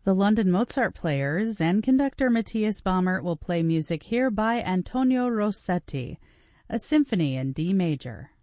The London Mozart Players and conductor Matthias Baumert will play music here by Antonio Rossetti, a symphony in D major.